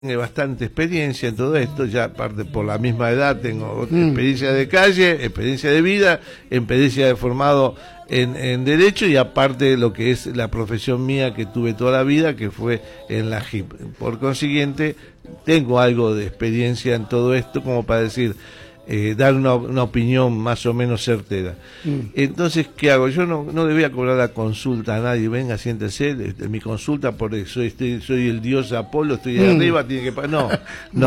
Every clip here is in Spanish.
Tengo bastante experiencia en todo esto, ya aparte por la misma edad tengo experiencia de calle, experiencia de vida, experiencia de formado en Derecho y aparte lo que es la profesión mía que tuve toda la vida, que fue en la JIP. Por consiguiente, tengo algo de experiencia en todo esto como para decir, dar una opinión más o menos certera. Entonces, ¿qué hago? Yo no le voy a cobrar la consulta a nadie, venga, siéntese, mi consulta por eso, soy el dios Apolo, estoy de arriba, tiene que pagar.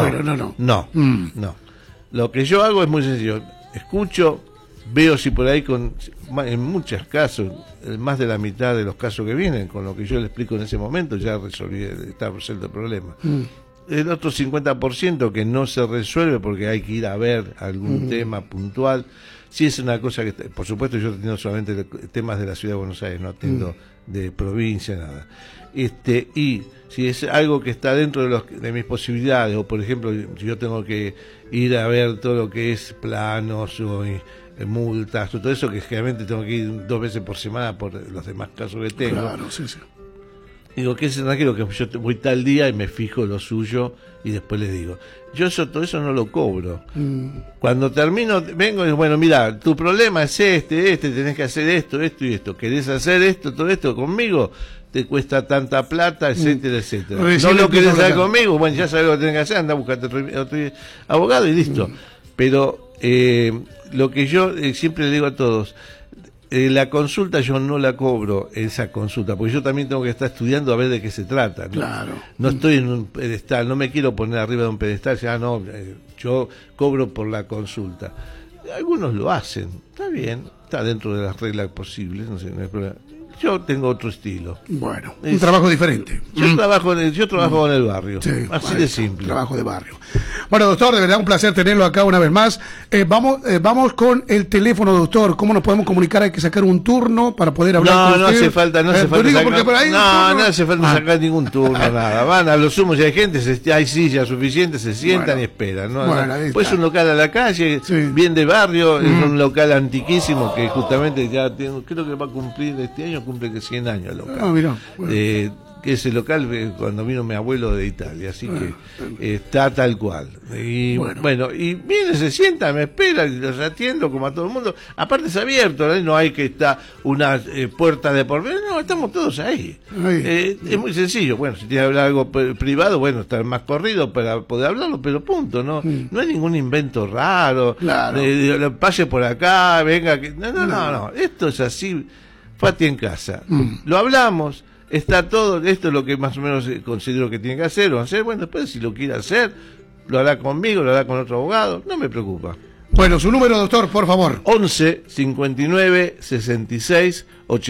No. Lo que yo hago es muy sencillo, escucho, veo si por ahí en muchos casos, más de la mitad de los casos que vienen, con lo que yo le explico en ese momento, ya está resuelto el problema. El otro 50% que no se resuelve porque hay que ir a ver algún tema puntual. Si es una cosa que, por supuesto, yo atiendo solamente temas de la Ciudad de Buenos Aires, no atiendo de provincia, nada. Y si es algo que está dentro de mis posibilidades, o por ejemplo, si yo tengo que ir a ver todo lo que es planos o multas, o todo eso, que generalmente tengo que ir 2 veces por semana por los demás casos que tengo. Claro, sí. Digo, que es tranquilo, que yo voy tal día y me fijo lo suyo y después les digo. Yo todo eso no lo cobro. Cuando termino, vengo y digo, bueno, mira, tu problema es tenés que hacer esto y esto. ¿Querés hacer todo esto conmigo? Te cuesta tanta plata, etcétera. ¿No lo querés hacer conmigo? Bueno, ya sabés lo que tenés que hacer, anda a buscarte otro abogado y listo. Pero lo que yo siempre le digo a todos, la consulta yo no la cobro, esa consulta, porque yo también tengo que estar estudiando a ver de qué se trata, ¿no? Claro. No estoy en un pedestal, no me quiero poner arriba de un pedestal, yo cobro por la consulta. Algunos lo hacen, está bien, está dentro de las reglas posibles, no hay problema. Yo tengo otro estilo. Bueno, un trabajo diferente. Yo trabajo en el barrio, así de simple. Trabajo de barrio. Bueno, doctor, de verdad un placer tenerlo acá una vez más. Vamos con el teléfono, doctor. ¿Cómo nos podemos comunicar? Hay que sacar un turno para poder hablar con usted. No hace falta sacar ningún turno, nada. Van a los sumos y hay gente, hay sillas suficientes, se sientan y esperan. Pues un local a la calle, bien de barrio, es un local antiquísimo que justamente ya creo que va a cumplir este año, cumple que 100 años el local. Mirá, que ese local cuando vino mi abuelo de Italia, así que está tal cual. Y bueno, y viene, se sienta, me espera, y los atiendo como a todo el mundo. Aparte es abierto, no hay que estar una puerta de por medio, no, estamos todos ahí. Es muy sencillo. Bueno, si tiene que hablar algo privado, estar más corrido para poder hablarlo, pero punto, no hay ningún invento raro. Claro. Pase por acá, venga, no, esto es así, Fati en casa. Lo hablamos. Está todo, esto es lo que más o menos considero que tiene que hacer o hacer. Bueno, después si lo quiere hacer, lo hará conmigo, lo hará con otro abogado, no me preocupa. Bueno, su número, doctor, por favor. 11 59 66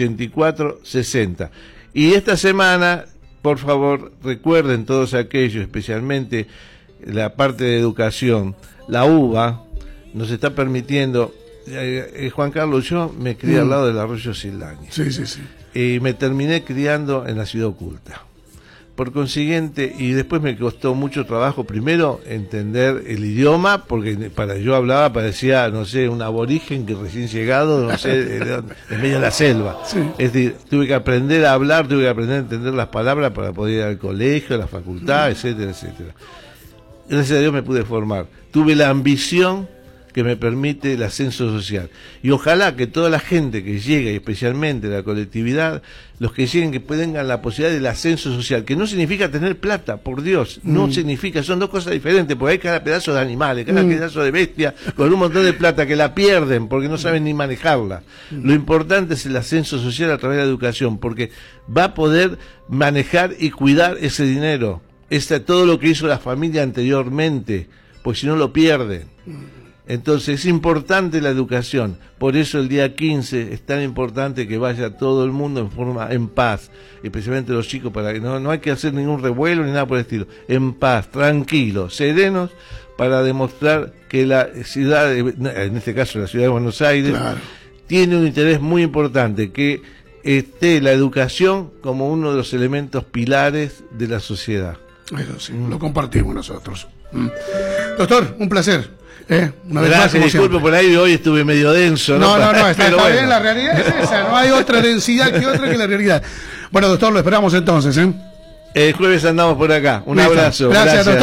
84 60. Y esta semana, por favor, recuerden todos aquellos, especialmente la parte de educación, la UBA nos está permitiendo, Juan Carlos, yo me crié al lado del arroyo Sildaña. Sí. Y me terminé criando en la Ciudad Oculta. Por consiguiente, y después me costó mucho trabajo, primero, entender el idioma, porque yo hablaba, parecía, un aborigen que recién llegado, en medio de la selva. Sí. Es decir, tuve que aprender a hablar, tuve que aprender a entender las palabras para poder ir al colegio, a la facultad, etcétera. Gracias a Dios me pude formar. Tuve la ambición que me permite el ascenso social. Y ojalá que toda la gente que llega, y especialmente la colectividad, los que lleguen, que tengan la posibilidad del ascenso social, que no significa tener plata, por Dios, no significa, son dos cosas diferentes, porque hay cada pedazo de animales, cada pedazo de bestia, con un montón de plata que la pierden, porque no saben ni manejarla. Lo importante es el ascenso social a través de la educación, porque va a poder manejar y cuidar ese dinero, todo lo que hizo la familia anteriormente, porque si no lo pierden. Entonces es importante la educación, por eso el día 15 es tan importante que vaya todo el mundo en paz, especialmente los chicos, para que no hay que hacer ningún revuelo ni nada por el estilo, en paz, tranquilos, serenos, para demostrar que la ciudad, en este caso la ciudad de Buenos Aires, tiene un interés muy importante, que esté la educación como uno de los elementos pilares de la sociedad. Eso sí, lo compartimos nosotros. Doctor, un placer. Una vez más, disculpo por ahí, hoy estuve medio denso. No, está bien, la realidad es esa, no hay otra densidad que la realidad. Bueno, doctor, lo esperamos entonces, El jueves andamos por acá. Un Listo. abrazo. Gracias, doctor.